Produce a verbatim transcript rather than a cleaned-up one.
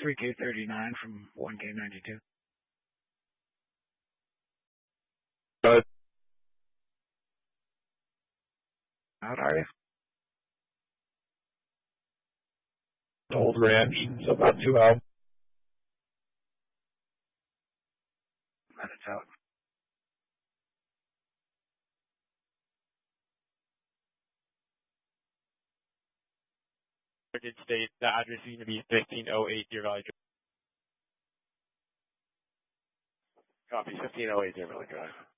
three K thirty-nine from one K ninety-two. Good. Out are you? Old ranch, so about two out. Minutes out. Did state the address is going to be fifteen oh eight Deer Valley Drive. Copy, fifteen oh eight Deer Valley Drive.